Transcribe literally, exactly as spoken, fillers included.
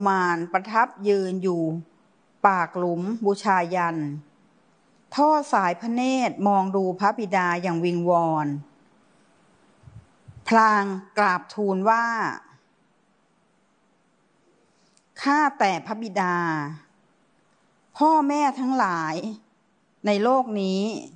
มารประทับยืนอยู่ปากหลุมบูชายันทอดสายพระเนตรมองดูพระบิดาอย่างวิงวอนพลางกราบทูลว่าข้าแต่พระบิดาพ่อแม่ทั้งหลายในโลกนี้